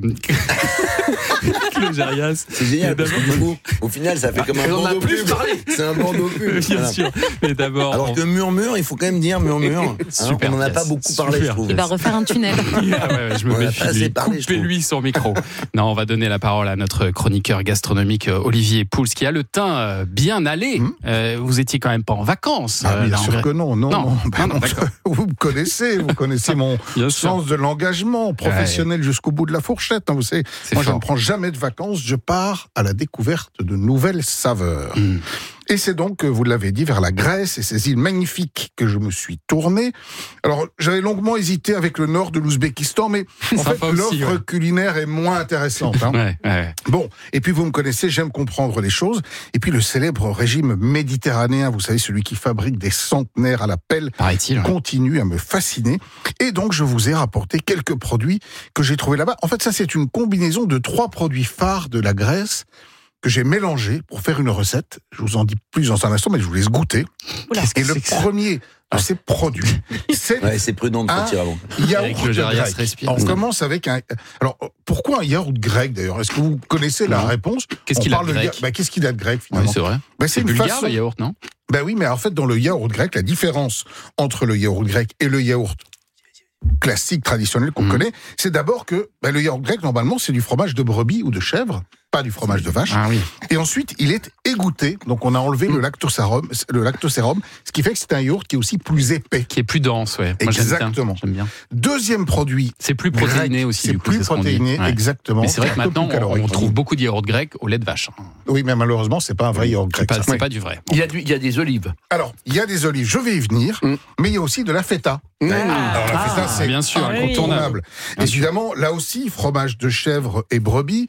Speaker 2: Logérias.
Speaker 4: C'est génial parce que du coup, au final, ça fait comme un bandeau pub. C'est un bandeau pub.
Speaker 2: Bien
Speaker 4: Voilà.
Speaker 2: sûr. Mais d'abord,
Speaker 4: Alors
Speaker 2: on...
Speaker 4: que murmure, il faut quand même dire murmure.
Speaker 2: Super
Speaker 4: on n'en a
Speaker 2: pièce.
Speaker 4: pas beaucoup parlé,
Speaker 2: Super
Speaker 4: je trouve.
Speaker 1: Il va refaire un tunnel.
Speaker 2: Ah ouais, ouais, je me
Speaker 4: On a
Speaker 2: méfie.
Speaker 4: pas assez
Speaker 2: de lui.
Speaker 4: parlé, je trouve.
Speaker 2: Coupez-lui son micro. Non, on va donner la parole à notre chroniqueur gastronomique euh, Olivier Pouls, qui a le teint euh, bien allé.
Speaker 7: Mmh.
Speaker 2: Euh, vous étiez quand même pas en vacances.
Speaker 7: Ah,
Speaker 2: euh,
Speaker 7: bien
Speaker 2: là, en
Speaker 7: sûr
Speaker 2: vrai.
Speaker 7: que non, non,
Speaker 2: Non,
Speaker 7: non. Ben
Speaker 2: non, non,
Speaker 7: non,
Speaker 2: d'accord.
Speaker 7: vous me connaissez, vous connaissez mon
Speaker 2: Bien sûr.
Speaker 7: sens de l'engagement professionnel jusqu'au bout de la fourchette. hein, vous savez,
Speaker 2: C'est
Speaker 7: moi je
Speaker 2: fort.
Speaker 7: ne prends jamais de vacances, je pars à la découverte de nouvelles saveurs.
Speaker 2: Mmh.
Speaker 7: Et c'est donc, vous l'avez dit, vers la Grèce et ces îles magnifiques que je me suis tourné. Alors, j'avais longuement hésité avec le nord de l'Ouzbékistan, mais en
Speaker 2: Sympa
Speaker 7: fait,
Speaker 2: aussi,
Speaker 7: l'offre
Speaker 2: ouais.
Speaker 7: culinaire est moins intéressante. hein.
Speaker 2: Ouais, ouais.
Speaker 7: Bon, et puis vous me connaissez, j'aime comprendre les choses. Et puis le célèbre régime méditerranéen, vous savez, celui qui fabrique des centenaires à la pelle,
Speaker 2: Paraît-il. ouais.
Speaker 7: continue à me fasciner. Et donc, je vous ai rapporté quelques produits que j'ai trouvés là-bas. En fait, ça, c'est une combinaison de trois produits phares de la Grèce que j'ai mélangés pour faire une recette. Je vous en dis plus dans un instant, mais je vous laisse goûter.
Speaker 6: Oula.
Speaker 2: Qu'est-ce que
Speaker 7: Et le
Speaker 2: c'est que ça
Speaker 7: premier de ces produits, c'est
Speaker 4: Ouais, c'est prudent de
Speaker 7: Ah.
Speaker 4: sortir avant.
Speaker 7: yaourt
Speaker 2: Avec le Gérias
Speaker 7: grec.
Speaker 2: respire.
Speaker 7: On commence avec un... Alors, pourquoi un yaourt grec, d'ailleurs? Est-ce que vous connaissez la
Speaker 2: Non.
Speaker 7: réponse?
Speaker 2: Qu'est-ce
Speaker 7: On
Speaker 2: qu'il a
Speaker 7: parle
Speaker 2: de
Speaker 7: de
Speaker 2: grec
Speaker 7: ya- bah, Qu'est-ce qu'il a de grec,
Speaker 2: Oui,
Speaker 7: finalement?
Speaker 2: c'est vrai.
Speaker 7: Bah,
Speaker 2: C'est
Speaker 7: une
Speaker 2: bulgare
Speaker 7: façon-
Speaker 2: le yaourt, non?
Speaker 7: Ben oui, mais en fait, dans le yaourt grec, la différence entre le yaourt grec et le yaourt classique, traditionnel qu'on
Speaker 2: Mhm.
Speaker 7: connaît, c'est d'abord que ben, le yaourt grec, normalement, c'est du fromage de brebis ou de chèvre, pas du fromage de vache.
Speaker 2: Ah oui.
Speaker 7: Et ensuite, il est égoutté, donc on a enlevé le lactosérum, le lactosérum, ce qui fait que c'est un yaourt qui est aussi plus épais.
Speaker 2: Qui est plus dense, ouais. Moi, j'aime bien.
Speaker 7: Exactement.
Speaker 2: J'aime bien.
Speaker 7: Deuxième produit,
Speaker 2: C'est plus protéiné
Speaker 7: grec,
Speaker 2: aussi,
Speaker 7: c'est
Speaker 2: du coup.
Speaker 7: plus
Speaker 2: ce qu'on dit.
Speaker 7: protéiné,
Speaker 2: Ouais.
Speaker 7: exactement.
Speaker 2: Mais c'est vrai que
Speaker 7: un peu
Speaker 2: maintenant,
Speaker 7: plus calorique.
Speaker 2: on trouve beaucoup de yaourt grec au lait de vache.
Speaker 7: Oui, mais malheureusement, c'est pas un vrai yaourt
Speaker 2: C'est
Speaker 7: grec.
Speaker 2: pas,
Speaker 7: ça.
Speaker 2: c'est pas du vrai.
Speaker 3: Il y, a du- il y a des olives.
Speaker 7: Alors, il y a des olives, je vais y venir,
Speaker 3: Mm.
Speaker 7: mais il y a aussi de la feta. Alors la feta,
Speaker 2: Ah,
Speaker 7: c'est
Speaker 2: bien sûr,
Speaker 6: Ah oui.
Speaker 2: incontournable. Bien sûr.
Speaker 7: Évidemment, là aussi, fromage de chèvre et brebis.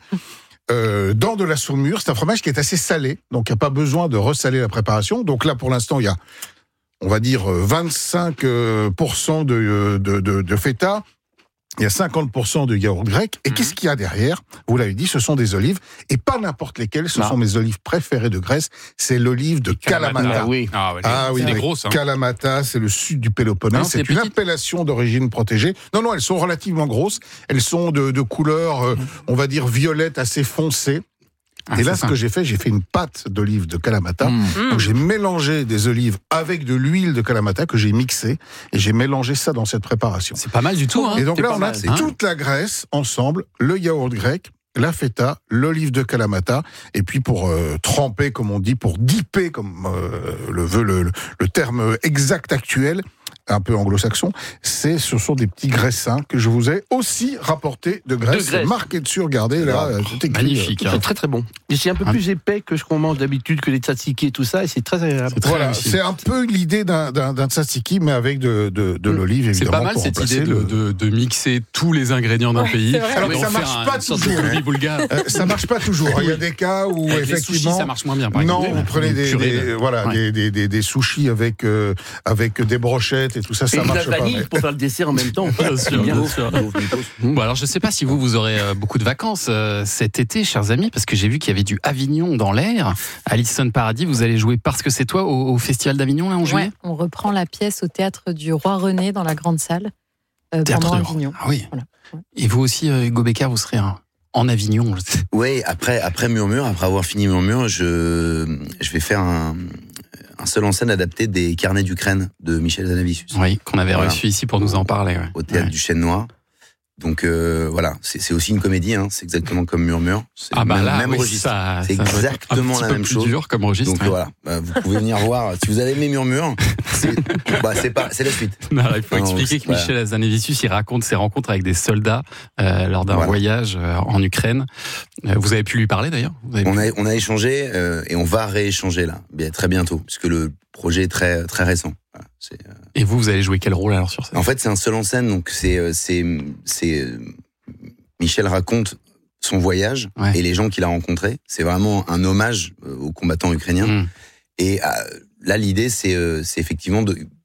Speaker 7: Euh, dans de la saumure, c'est un fromage qui est assez salé, donc il n'y a pas besoin de ressaler la préparation. Donc là, pour l'instant, il y a, on va dire, euh, vingt-cinq pour cent de, de, de, de feta, il y a cinquante pour cent de yaourt grec. Et
Speaker 2: Mhm.
Speaker 7: qu'est-ce qu'il y a derrière? Vous l'avez dit, ce sont des olives, et pas n'importe lesquelles, ce
Speaker 3: Non.
Speaker 7: sont mes olives préférées de Grèce, c'est l'olive de Kalamata.
Speaker 3: Ah oui.
Speaker 2: Ah, ouais,
Speaker 7: Ah oui,
Speaker 2: c'est des
Speaker 7: oui.
Speaker 2: grosses. Hein.
Speaker 7: Kalamata, c'est le sud du Péloponnèse.
Speaker 2: Ah non, c'est
Speaker 7: c'est une
Speaker 2: petite.
Speaker 7: appellation d'origine protégée. Non, non, elles sont relativement grosses. Elles sont de, de couleur, euh, on va dire, violette assez foncée.
Speaker 2: Ah,
Speaker 7: Et là,
Speaker 2: c'est
Speaker 7: ce
Speaker 2: ça.
Speaker 7: que j'ai fait, j'ai fait une pâte d'olive de Kalamata.
Speaker 3: Mmh.
Speaker 6: Mmh.
Speaker 7: Donc j'ai mélangé des olives avec de l'huile de Kalamata que j'ai mixée. Et j'ai mélangé ça dans cette préparation.
Speaker 2: C'est pas mal du tout. Hein.
Speaker 7: Et donc
Speaker 3: c'est
Speaker 7: là,
Speaker 3: pas
Speaker 7: on a
Speaker 3: mal,
Speaker 2: hein.
Speaker 7: toute la Grèce ensemble, le yaourt grec, la feta, l'olive de Kalamata, et puis pour euh, tremper, comme on dit, pour dipper, comme euh, le veut le, le, le terme exact actuel, un peu anglo-saxon, c'est ce sont des petits graissins que je vous ai aussi rapportés de Grèce.
Speaker 3: De Grèce.
Speaker 7: Marqué dessus, regardez là, euh, c'est écrit,
Speaker 2: Magnifique.
Speaker 7: euh,
Speaker 3: C'est très très bon. Et c'est un peu
Speaker 2: Ah.
Speaker 3: plus épais que ce qu'on mange d'habitude, que les tzatziki et tout ça, et c'est très agréable.
Speaker 2: C'est très
Speaker 7: Voilà,
Speaker 2: réussi.
Speaker 7: c'est un peu l'idée d'un, d'un, d'un tzatziki, mais avec de, de, de
Speaker 3: Mm.
Speaker 7: l'olive,
Speaker 2: C'est
Speaker 7: évidemment,
Speaker 2: pas mal
Speaker 7: pour
Speaker 2: cette
Speaker 7: remplacer
Speaker 2: idée de,
Speaker 7: le-
Speaker 2: de, de mixer tous les ingrédients d'un
Speaker 6: Ouais,
Speaker 2: pays.
Speaker 6: c'est vrai.
Speaker 7: Alors,
Speaker 2: et
Speaker 7: ça
Speaker 2: en
Speaker 7: marche
Speaker 2: faire
Speaker 7: pas
Speaker 2: une sorte de
Speaker 7: toujours,
Speaker 2: produit
Speaker 7: hein.
Speaker 2: bulgare.
Speaker 7: Euh, ça marche pas toujours. Il y a des cas où
Speaker 2: Avec les sushis,
Speaker 7: effectivement,
Speaker 2: ça marche moins bien. Par
Speaker 7: non,
Speaker 2: exemple.
Speaker 7: vous prenez
Speaker 2: Une
Speaker 7: des,
Speaker 2: purée
Speaker 7: des-
Speaker 2: de-
Speaker 7: voilà
Speaker 2: Ouais.
Speaker 7: des, des, des, des sushis avec euh, avec des brochettes et tout ça,
Speaker 3: Et
Speaker 7: ça
Speaker 3: de la
Speaker 7: marche pas.
Speaker 3: vanille
Speaker 7: mais-
Speaker 3: pour faire le dessert en même temps.
Speaker 2: Bien sûr,
Speaker 3: Bien.
Speaker 2: bien sûr. Bon, alors je sais pas si vous, vous aurez euh, beaucoup de vacances euh, cet été, chers amis, parce que j'ai vu qu'il y avait du Avignon dans l'air. Alison Paradis, vous allez jouer Parce que c'est toi au, au Festival d'Avignon, là, en juillet
Speaker 1: Ouais, on reprend la pièce au théâtre du Roi René dans la grande salle euh,
Speaker 2: Théâtre
Speaker 1: pendant
Speaker 2: de-
Speaker 1: Avignon.
Speaker 2: Ah oui.
Speaker 1: Voilà. Ouais.
Speaker 2: Et vous aussi, euh, Hugo Becker, vous serez hein, en Avignon. je sais.
Speaker 4: Oui, après, après Murmure, après avoir fini Murmure, je, je vais faire un, un seul en scène adapté des Carnets d'Ukraine de Michel Hazanavicius
Speaker 2: Oui, qu'on avait
Speaker 4: Voilà.
Speaker 2: reçu ici pour nous en parler. Ouais.
Speaker 4: au théâtre
Speaker 2: Ouais.
Speaker 4: du Chêne Noir. Donc euh, voilà, c'est c'est aussi une comédie, hein, c'est exactement comme Murmure. C'est
Speaker 2: Ah
Speaker 4: le
Speaker 2: bah
Speaker 4: même,
Speaker 2: là,
Speaker 4: même
Speaker 2: oui,
Speaker 4: registre.
Speaker 2: ça,
Speaker 4: C'est
Speaker 2: ça doit être
Speaker 4: exactement
Speaker 2: un petit
Speaker 4: la
Speaker 2: peu
Speaker 4: même
Speaker 2: plus
Speaker 4: chose.
Speaker 2: dur comme registre.
Speaker 4: Donc
Speaker 2: ouais.
Speaker 4: voilà, bah, vous pouvez venir voir. Si vous avez aimé Murmure, c'est bah, c'est pas, c'est la suite.
Speaker 2: Non, il faut
Speaker 4: Non,
Speaker 2: expliquer
Speaker 4: c'est-
Speaker 2: que Michel Hazanavicius, il raconte ses rencontres avec des soldats euh, lors d'un
Speaker 4: Voilà.
Speaker 2: voyage euh, en Ukraine. Euh, vous avez pu lui parler d'ailleurs Vous avez
Speaker 4: On
Speaker 2: pu-
Speaker 4: a, on a échangé euh, et on va rééchanger là, bien, très bientôt, puisque le projet est très, très récent. Voilà, c'est, euh,
Speaker 2: Et vous, vous allez jouer quel rôle alors sur scène
Speaker 4: En fait, c'est un seul en scène, donc c'est, euh, c'est, c'est euh, Michel raconte son voyage
Speaker 2: Ouais.
Speaker 4: et les gens qu'il a rencontrés. C'est vraiment un hommage euh, aux combattants ukrainiens.
Speaker 2: Mmh.
Speaker 4: Et euh, là, l'idée, c'est, euh, c'est effectivement de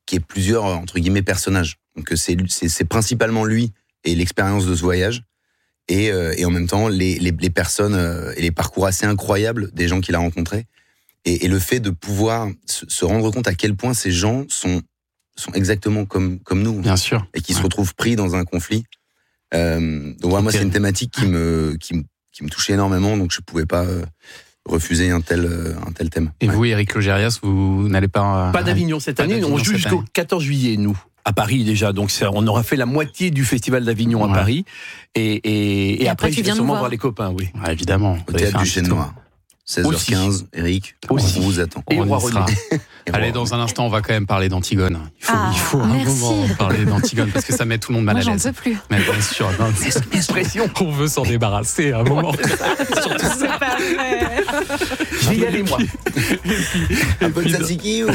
Speaker 4: qui est plusieurs entre guillemets personnages. Donc c'est c'est, c'est principalement lui et l'expérience de ce voyage. Et, euh, et en même temps, les, les, les personnes euh, et les parcours assez incroyables des gens qu'il a rencontrés. Et, et le fait de pouvoir se, se rendre compte à quel point ces gens sont, sont exactement comme, comme nous.
Speaker 2: Bien sûr.
Speaker 4: Et qui
Speaker 2: ouais.
Speaker 4: se retrouvent pris dans un conflit. Euh, donc, ouais, moi, c'est une thématique qui me, qui, me, qui me touchait énormément, donc je pouvais pas euh, refuser un tel, euh, un tel thème.
Speaker 2: Et
Speaker 4: ouais.
Speaker 2: vous, Éric Logérias, vous n'allez pas...
Speaker 3: Pas d'Avignon cette
Speaker 2: Pas
Speaker 3: année,
Speaker 2: d'Avignon
Speaker 3: on joue
Speaker 2: cette
Speaker 3: jusqu'au
Speaker 2: année.
Speaker 3: quatorze juillet, nous. À Paris déjà, donc ça, on aura fait la moitié du festival d'Avignon
Speaker 2: Ouais.
Speaker 3: à Paris, et, et, et,
Speaker 1: Et
Speaker 3: après,
Speaker 1: après, tu
Speaker 3: je vais
Speaker 1: viens nous
Speaker 3: sûrement
Speaker 1: voir.
Speaker 3: voir les copains, oui.
Speaker 2: Ouais, évidemment.
Speaker 4: Au
Speaker 2: Vous allez
Speaker 4: théâtre
Speaker 2: faire
Speaker 4: du
Speaker 2: un
Speaker 4: Chêne
Speaker 2: petit tour.
Speaker 4: Noir. seize heures quinze, Eric,
Speaker 3: Aussi.
Speaker 4: on vous attend.
Speaker 3: Et
Speaker 2: On
Speaker 3: Roi
Speaker 2: y sera.
Speaker 3: René.
Speaker 4: Et
Speaker 2: Allez,
Speaker 4: Roi
Speaker 2: dans un instant, on va quand même parler d'Antigone. Il faut,
Speaker 1: Ah,
Speaker 2: il faut un
Speaker 1: merci.
Speaker 2: moment parler d'Antigone parce que ça met tout le monde mal
Speaker 1: Moi,
Speaker 2: à
Speaker 1: j'en
Speaker 2: l'aise.
Speaker 1: peux plus.
Speaker 2: Mais bien sûr, non, c'est-
Speaker 3: Expression.
Speaker 2: on veut s'en débarrasser à un moment.
Speaker 6: C'est pas vrai.
Speaker 3: Je vais y aller, moi.
Speaker 4: Un peu de
Speaker 2: puis,
Speaker 4: tzatziki ou...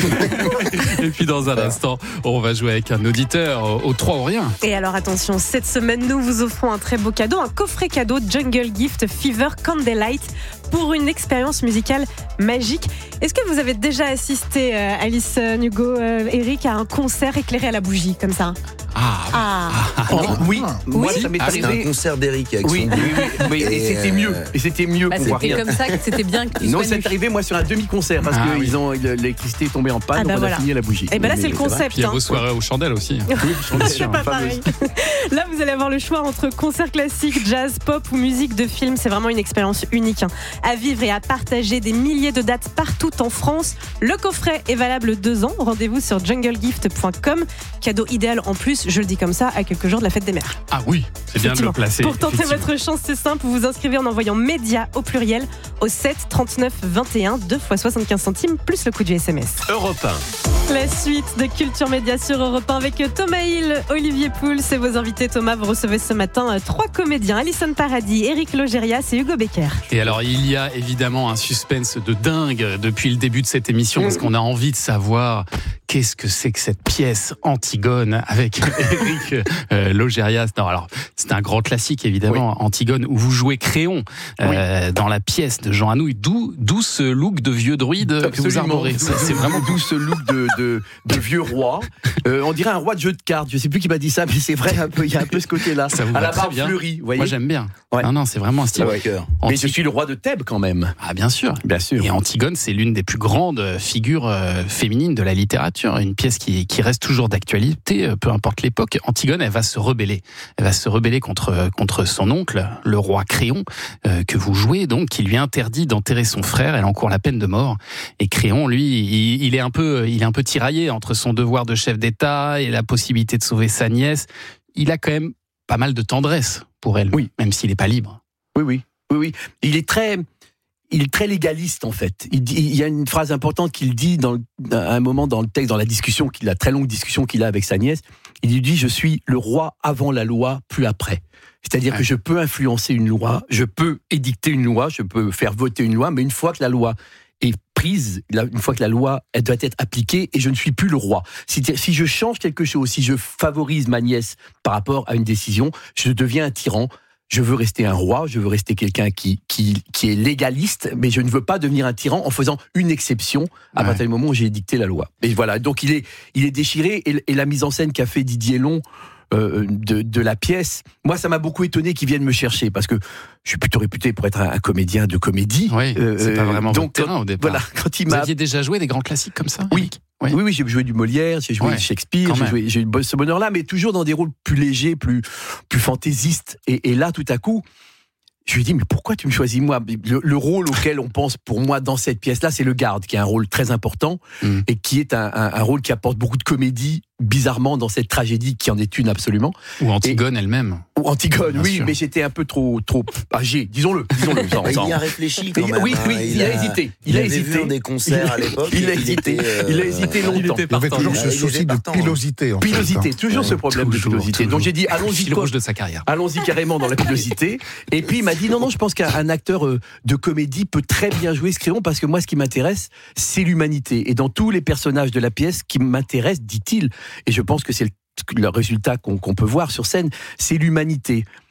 Speaker 2: Et puis dans un instant, on va jouer avec un auditeur au trois ou rien.
Speaker 6: Et alors attention, cette semaine, nous vous offrons un très beau cadeau, un coffret cadeau Jungle Gift Fever Candlelight pour une expérience musicale magique. Est-ce que vous avez déjà assisté, euh, Alice, euh, Hugo, euh, Eric, à un concert éclairé à la bougie comme ça?
Speaker 2: Ah,
Speaker 6: Ah,
Speaker 3: Oh, oui, moi
Speaker 6: Oui.
Speaker 3: ça m'est
Speaker 2: Ah,
Speaker 4: C'était un
Speaker 3: arrivé.
Speaker 4: concert d'Eric avec
Speaker 3: Oui,
Speaker 4: son
Speaker 3: oui, oui, oui, et
Speaker 4: Et,
Speaker 3: c'était
Speaker 4: euh,
Speaker 3: mieux. Et c'était mieux
Speaker 1: Bah,
Speaker 3: qu'on voit
Speaker 1: c'était
Speaker 3: rien.
Speaker 1: comme ça que c'était bien qu'il
Speaker 3: Non,
Speaker 1: soit nu.
Speaker 3: c'est arrivé moi sur un demi-concert parce
Speaker 2: Ah,
Speaker 3: que
Speaker 2: oui.
Speaker 3: ils ont l'électricité est tombée en panne,
Speaker 6: Ah, bah
Speaker 3: donc on
Speaker 6: voilà.
Speaker 3: a fini à la bougie.
Speaker 6: et ben là,
Speaker 3: Mais-
Speaker 6: c'est le
Speaker 3: mais ça va.
Speaker 6: concept.
Speaker 2: puis il y a
Speaker 6: hein.
Speaker 2: vos soirées aux chandelles aussi.
Speaker 6: C'est pas pareil. Là, vous allez avoir le choix entre concert classique, jazz, pop ou musique de film. C'est vraiment une expérience unique hein. à vivre et à partager. Des milliers de dates partout en France. Le coffret est valable deux ans. Rendez-vous sur jungle gift point com. Cadeau idéal en plus, je le dis comme ça, à quelques jours de la fête des mères.
Speaker 2: Ah oui, c'est bien de le
Speaker 6: Effectivement.
Speaker 2: placer.
Speaker 6: Pour tenter
Speaker 2: effectivement.
Speaker 6: votre chance, c'est simple. Vous vous inscrivez en envoyant média au pluriel au sept trente-neuf vingt et un, deux fois soixante-quinze centimes, plus le coût du S M S.
Speaker 3: Europe un.
Speaker 6: La suite de Culture Média sur Europe un avec Thomas Hill, Olivier Pouls et vos invités. Thomas, vous recevez ce matin euh, trois comédiens, Alison Paradis, Éric Logérias et Hugo Becker.
Speaker 2: Et alors, il y a évidemment un suspense de dingue depuis le début de cette émission parce qu'on a envie de savoir qu'est-ce que c'est que cette pièce Antigone avec Éric euh, Logérias. Non, alors, c'est un grand classique évidemment, Antigone, où vous jouez Créon euh, dans la pièce de Jean Anouilh. D'où, d'où ce look de vieux druide que vous arborez. C'est, c'est vraiment
Speaker 3: d'où ce look de, de, de vieux roi. Euh, on dirait un roi de jeu de cartes. Je sais plus qui m'a dit ça, mais c'est vrai, un peu, il y a un peu ce côté-là.
Speaker 2: Ça vous
Speaker 3: à
Speaker 2: va
Speaker 3: la
Speaker 2: très
Speaker 3: barbe
Speaker 2: bien.
Speaker 3: fleurie, vous voyez.
Speaker 2: Moi, j'aime bien.
Speaker 3: Ouais.
Speaker 2: Non, non, c'est vraiment un style.
Speaker 4: Ouais, cœur.
Speaker 3: Mais
Speaker 2: Anti-
Speaker 3: je suis le roi de Thèbes quand même.
Speaker 2: Ah, bien sûr.
Speaker 3: Bien sûr.
Speaker 2: Et Antigone, c'est l'une des plus grandes figures euh, féminines de la littérature. Une pièce qui, qui reste toujours d'actualité, euh, peu importe l'époque. Antigone, elle va se rebeller. Elle va se rebeller contre, contre son oncle, le roi Créon, euh, que vous jouez, donc, qui lui interdit d'enterrer son frère. Elle encourt la peine de mort. Et Créon, lui, il, il est un peu, il est un peu tiraillé entre son devoir de chef d'État et la possibilité de sauver sa nièce. Il a quand même pas mal de tendresse pour elle,
Speaker 3: Oui.
Speaker 2: même s'il n'est pas libre.
Speaker 3: Oui, oui, oui, oui. Il est très, il est très légaliste en fait. Il, dit, il y a une phrase importante qu'il dit dans le, à un moment dans le texte, dans la discussion, qu'il, la très longue discussion qu'il a avec sa nièce. Il lui dit: je suis le roi avant la loi, plus après. C'est-à-dire
Speaker 2: Ouais.
Speaker 3: que je peux influencer une loi, je peux édicter une loi, je peux faire voter une loi, mais une fois que la loi est prise, une fois que la loi elle doit être appliquée, et je ne suis plus le roi. Si, si je change quelque chose, si je favorise ma nièce par rapport à une décision, je deviens un tyran. Je veux rester un roi, je veux rester quelqu'un qui, qui, qui est légaliste, mais je ne veux pas devenir un tyran en faisant une exception à
Speaker 2: Ouais.
Speaker 3: partir du moment où j'ai édicté la loi. Et voilà, donc il est, il est déchiré, et, et la mise en scène qu'a fait Didier Long euh, de, de la pièce, moi ça m'a beaucoup étonné qu'il vienne me chercher, parce que je suis plutôt réputé pour être un, un comédien de comédie.
Speaker 2: Oui, c'est pas vraiment
Speaker 3: donc,
Speaker 2: votre terrain
Speaker 3: quand-
Speaker 2: au départ.
Speaker 3: Voilà, quand il
Speaker 2: Vous
Speaker 3: m'a...
Speaker 2: aviez déjà joué des grands classiques comme ça,
Speaker 3: Oui.
Speaker 2: Eric ? Ouais.
Speaker 3: Oui, oui, j'ai joué du Molière, j'ai joué
Speaker 2: Ouais,
Speaker 3: du Shakespeare,
Speaker 2: quand
Speaker 3: j'ai,
Speaker 2: même.
Speaker 3: joué, j'ai eu ce bonheur-là, mais toujours dans des rôles plus légers, plus, plus fantaisistes. Et, et là, tout à coup, je lui dis: mais pourquoi tu me choisis moi? le, le rôle auquel on pense pour moi dans cette pièce-là, c'est le garde, qui a un rôle très important,
Speaker 2: Mm.
Speaker 3: et qui est un, un, un rôle qui apporte beaucoup de comédie, bizarrement, dans cette tragédie qui en est une absolument.
Speaker 2: Ou Antigone elle-même.
Speaker 3: Ou Antigone,
Speaker 2: Bien
Speaker 3: oui,
Speaker 2: sûr.
Speaker 3: mais j'étais un peu trop, trop âgé, disons-le. disons-le sans-
Speaker 4: Il
Speaker 3: sans-
Speaker 4: y a réfléchi quand
Speaker 3: Oui,
Speaker 4: même.
Speaker 3: oui,
Speaker 4: hein.
Speaker 3: il a hésité. Il
Speaker 4: Il,
Speaker 3: a
Speaker 4: avait
Speaker 3: hésité.
Speaker 4: vu des concerts à l'époque.
Speaker 3: Il a
Speaker 4: et
Speaker 3: hésité.
Speaker 4: était, euh,
Speaker 3: Il a hésité longtemps.
Speaker 2: Il était
Speaker 7: Il y avait
Speaker 2: partant.
Speaker 7: toujours
Speaker 4: Il
Speaker 7: ce
Speaker 4: était
Speaker 7: souci de
Speaker 4: partant, hein.
Speaker 7: pilosité. En fait,
Speaker 3: Pilosité,
Speaker 7: hein.
Speaker 3: toujours ce problème
Speaker 2: Toujours,
Speaker 3: de pilosité.
Speaker 2: toujours.
Speaker 3: Donc j'ai dit: allons-y,
Speaker 2: Fil
Speaker 3: quoi.
Speaker 2: rouge de sa carrière.
Speaker 3: Allons-y carrément dans la pilosité. Et puis il m'a dit: non, non, je pense qu'un un acteur euh, de comédie peut très bien jouer ce Créon, parce que moi, ce qui m'intéresse, c'est l'humanité. Et dans tous les personnages de la pièce, ce qui m'intéresse, dit-il, et je pense que c'est le, le résultat qu'on, qu'on peut voir sur scène, c'est l'humanité.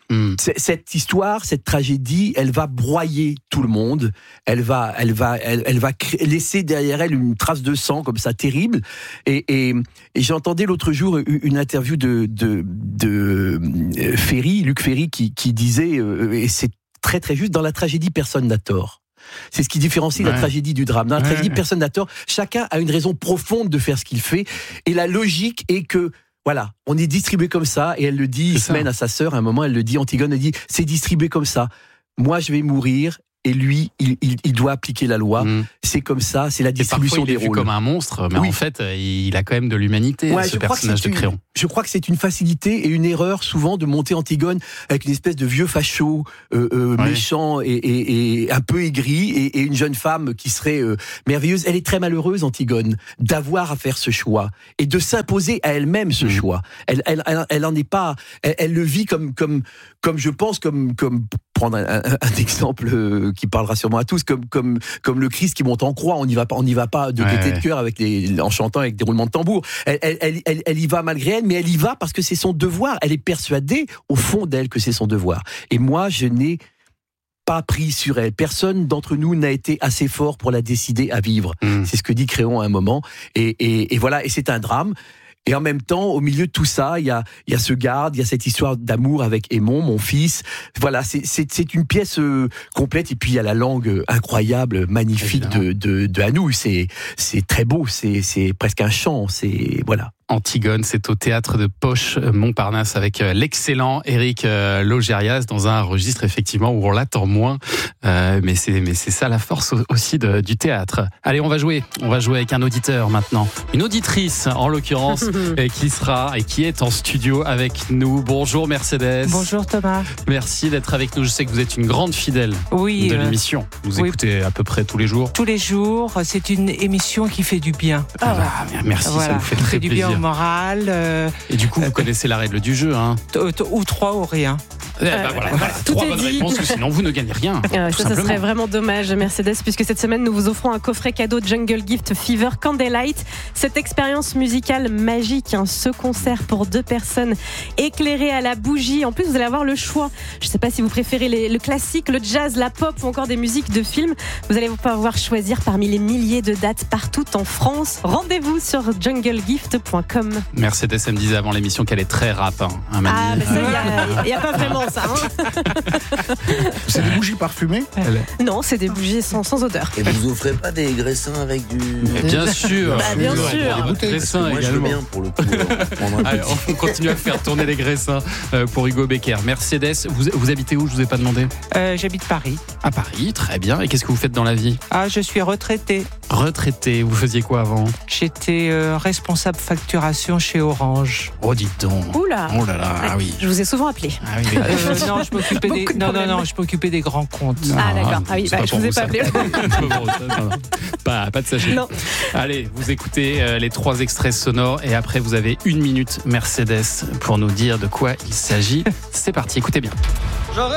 Speaker 2: Mm.
Speaker 3: Cette histoire, cette tragédie, elle va broyer tout le monde. Elle va, elle va, elle, elle va créer, laisser derrière elle une trace de sang comme ça terrible. Et, et, et j'entendais l'autre jour une interview de de, de Ferry, Luc Ferry, qui, qui disait, euh, et c'est très très juste, dans la tragédie, personne n'a tort. C'est ce qui différencie ouais. la tragédie du drame. Dans la ouais. tragédie, personne n'a tort. Chacun a une raison profonde de faire ce qu'il fait. Et la logique est que voilà, on est distribué comme ça, et elle le dit, il se mène à sa sœur, à un moment, elle le dit, Antigone, elle dit, c'est distribué comme ça. Moi, je vais mourir, et lui, il, il, il doit appliquer la loi. Mmh. C'est comme ça, c'est la distribution des rôles.
Speaker 2: Il est vu comme un monstre, mais oui. en fait, il a quand même de l'humanité, ouais, ce personnage de Créon.
Speaker 3: Une, je crois que c'est une facilité et une erreur, souvent, de monter Antigone avec une espèce de vieux facho, euh, euh, ouais. méchant et, et, et un peu aigri, et, et une jeune femme qui serait euh, merveilleuse. Elle est très malheureuse, Antigone, d'avoir à faire ce choix et de s'imposer à elle-même ce mmh. choix. Elle, elle, elle, elle en est pas. Elle, elle le vit comme, comme, comme je pense, comme, comme prendre un, un, un exemple euh, qui parlera sûrement à tous, comme, comme, comme le Christ qui monte en croix. On n'y va pas, on n'y va pas de gaieté ouais. de cœur avec les, en chantant avec des roulements de tambour. Elle, elle, elle, elle, elle y va malgré elle, mais elle y va parce que c'est son devoir. Elle est persuadée au fond d'elle que c'est son devoir. Et moi, je n'ai pas pris sur elle. Personne d'entre nous n'a été assez fort pour la décider à vivre. Mmh. C'est ce que dit Créon à un moment. Et, et, et voilà. Et c'est un drame. Et en même temps, au milieu de tout ça, il y a, il y a ce garde, il y a cette histoire d'amour avec Aymon, mon fils. Voilà, c'est, c'est, c'est une pièce euh, complète. Et puis il y a la langue incroyable, magnifique de, de, de Hanou. C'est, c'est très beau. C'est, c'est presque un chant. C'est voilà.
Speaker 2: Antigone, c'est au théâtre de Poche Montparnasse avec l'excellent Éric Logérias dans un registre effectivement où on l'attend moins, euh, mais c'est mais c'est ça la force aussi de, du théâtre. Allez, on va jouer, on va jouer avec un auditeur maintenant, une auditrice en l'occurrence qui sera et qui est en studio avec nous. Bonjour Mercedes.
Speaker 8: Bonjour Thomas.
Speaker 2: Merci d'être avec nous. Je sais que vous êtes une grande fidèle
Speaker 8: oui,
Speaker 2: de
Speaker 8: euh,
Speaker 2: l'émission. Vous
Speaker 8: oui.
Speaker 2: écoutez à peu près tous les jours.
Speaker 8: Tous les jours, c'est une émission qui fait du bien.
Speaker 2: Ah, bah, merci, voilà. Ça nous fait très
Speaker 8: fait du
Speaker 2: plaisir.
Speaker 8: Bien moral. Euh,
Speaker 2: et du coup, vous euh, connaissez la règle du jeu, hein
Speaker 8: t- t- Ou trois ou rien.
Speaker 2: Eh ben euh, voilà, voilà. Trois bonnes réponses, sinon vous ne gagnez rien.
Speaker 6: Euh, ça, ça serait vraiment dommage, Mercedes, puisque cette semaine nous vous offrons un coffret cadeau Jungle Gift Fever Candlelight. Cette expérience musicale magique, hein, ce concert pour deux personnes éclairées à la bougie. En plus, vous allez avoir le choix. Je ne sais pas si vous préférez les, le classique, le jazz, la pop ou encore des musiques de films. Vous allez pouvoir choisir parmi les milliers de dates partout en France. Rendez-vous sur jungle gift point com.
Speaker 2: Mercedes, elle me disait avant l'émission qu'elle est très rap. Hein,
Speaker 6: ah, mais ça, il n'y a, a pas vraiment ça. Hein.
Speaker 7: C'est des bougies parfumées ?
Speaker 6: Non, c'est des bougies sans, sans odeur.
Speaker 4: Et vous offrez pas des graissins avec du...
Speaker 2: Mais bien sûr.
Speaker 6: Bah, bien sûr.
Speaker 2: Des bouteilles. Graissins
Speaker 4: moi,
Speaker 2: également.
Speaker 4: je veux bien pour le coup.
Speaker 2: Allez, on continue à faire tourner les graissins pour Hugo Becker. Mercedes, vous, vous habitez où ? Je vous ai pas demandé.
Speaker 8: Euh, j'habite Paris.
Speaker 2: À Paris, très bien. Et qu'est-ce que vous faites dans la vie ?
Speaker 8: Ah, je suis retraitée.
Speaker 2: Retraitée. Vous faisiez quoi avant ?
Speaker 8: J'étais euh, responsable facturation chez Orange.
Speaker 2: Oh, dites donc.
Speaker 6: Oula.
Speaker 2: Oh là là. Ah oui.
Speaker 6: Je vous ai souvent appelé.
Speaker 2: Ah oui. Mais...
Speaker 8: Euh, non, je m'occupais des. Non, non, non, je m'occupais des grands comptes.
Speaker 6: Ah d'accord. Ah oui, bah, je vous ai pas appelé.
Speaker 2: pas, pas de sachet.
Speaker 6: Non.
Speaker 2: Allez, vous écoutez euh, les trois extraits sonores et après vous avez une minute Mercedes pour nous dire de quoi il s'agit. C'est parti, écoutez bien.
Speaker 9: J'aurais